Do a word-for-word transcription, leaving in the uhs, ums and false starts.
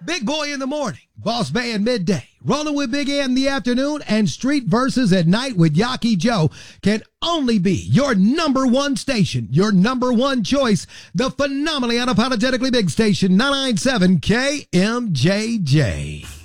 Big Boy in the morning, Boss Band midday, Rolling with Big Ant in the afternoon, and Street Verses at night with Yaki Joe can only be your number one station, your number one choice, the phenomenally unapologetically big station, nine ninety-seven K M J J.